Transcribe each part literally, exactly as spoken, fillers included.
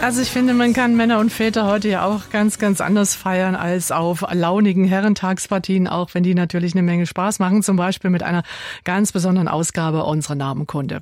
Also ich finde, man kann Männer und Väter heute ja auch ganz, ganz anders feiern als auf launigen Herrentagspartien, auch wenn die natürlich eine Menge Spaß machen, zum Beispiel mit einer ganz besonderen Ausgabe unserer Namenkunde.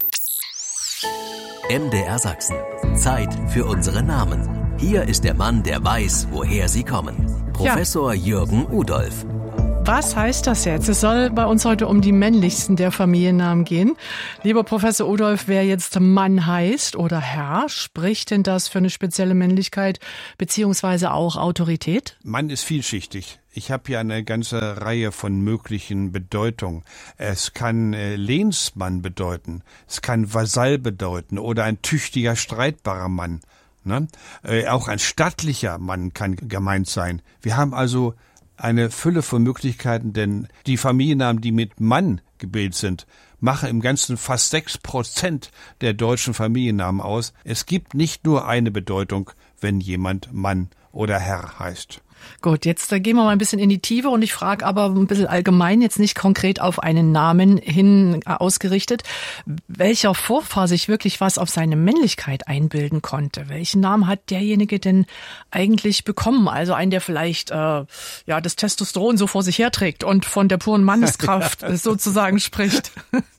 M D R Sachsen. Zeit für unsere Namen. Hier ist der Mann, der weiß, woher sie kommen. Professor ja. Jürgen Udolph. Was heißt das jetzt? Es soll bei uns heute um die männlichsten der Familiennamen gehen. Lieber Professor Udolph, wer jetzt Mann heißt oder Herr, spricht denn das für eine spezielle Männlichkeit beziehungsweise auch Autorität? Mann ist vielschichtig. Ich habe hier eine ganze Reihe von möglichen Bedeutungen. Es kann äh, Lehnsmann bedeuten, es kann Vasall bedeuten oder ein tüchtiger, streitbarer Mann. Ne? Äh, auch ein stattlicher Mann kann gemeint sein. Wir haben also eine Fülle von Möglichkeiten, denn die Familiennamen, die mit Mann gebildet sind, machen im Ganzen fast sechs Prozent der deutschen Familiennamen aus. Es gibt nicht nur eine Bedeutung, wenn jemand Mann oder Herr heißt. Gut, jetzt äh, gehen wir mal ein bisschen in die Tiefe und ich frage aber ein bisschen allgemein, jetzt nicht konkret auf einen Namen hin äh, ausgerichtet, welcher Vorfahr sich wirklich was auf seine Männlichkeit einbilden konnte. Welchen Namen hat derjenige denn eigentlich bekommen? Also einen, der vielleicht äh, ja das Testosteron so vor sich herträgt und von der puren Manneskraft sozusagen spricht.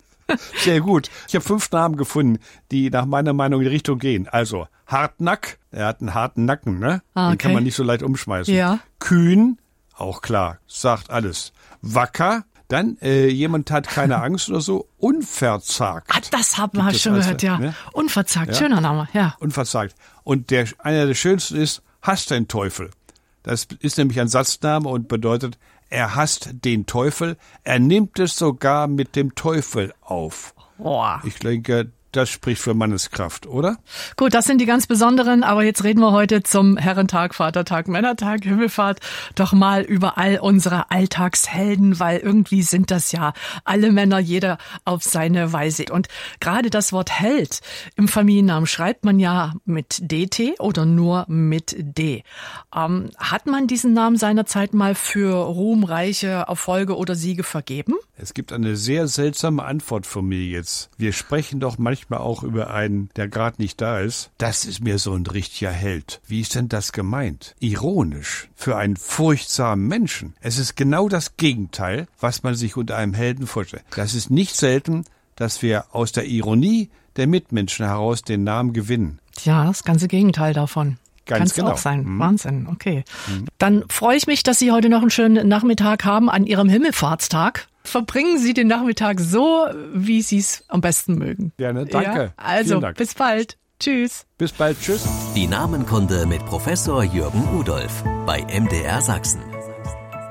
Sehr gut. Ich habe fünf Namen gefunden, die nach meiner Meinung in die Richtung gehen. Also Hartnack, er hat einen harten Nacken, ne? Ah, okay. Den kann man nicht so leicht umschmeißen. Ja. Kühn, auch klar, sagt alles. Wacker, dann äh, jemand hat keine Angst oder so. Unverzagt. Ah, das haben wir schon gehört, ja. Ne? Unverzagt, ja? Schöner Name, ja. Unverzagt. Und der einer der schönsten ist, hasst den Teufel. Das ist nämlich ein Satzname und bedeutet, er hasst den Teufel, er nimmt es sogar mit dem Teufel auf. Boah. Ich denke, das spricht für Manneskraft, oder? Gut, das sind die ganz besonderen, aber jetzt reden wir heute zum Herrentag, Vatertag, Männertag, Himmelfahrt doch mal über all unsere Alltagshelden, weil irgendwie sind das ja alle Männer, jeder auf seine Weise. Und gerade das Wort Held im Familiennamen schreibt man ja mit D T oder nur mit D. Ähm, hat man diesen Namen seinerzeit mal für Ruhm, reiche Erfolge oder Siege vergeben? Es gibt eine sehr seltsame Antwort von mir jetzt. Wir sprechen doch manchmal auch über einen, der gerade nicht da ist. Das ist mir so ein richtiger Held. Wie ist denn das gemeint? Ironisch. Für einen furchtsamen Menschen. Es ist genau das Gegenteil, was man sich unter einem Helden vorstellt. Das ist nicht selten, dass wir aus der Ironie der Mitmenschen heraus den Namen gewinnen. Ja, das ganze Gegenteil davon. Ganz Kann's genau. auch sein. Mhm. Wahnsinn, okay. Mhm. Dann freue ich mich, dass Sie heute noch einen schönen Nachmittag haben an Ihrem Himmelfahrtstag. Verbringen Sie den Nachmittag so, wie Sie es am besten mögen. Gerne, danke. Ja, also, Dank. bis bald. Tschüss. Bis bald, tschüss. Die Namenkunde mit Professor Jürgen Udolph bei M D R Sachsen.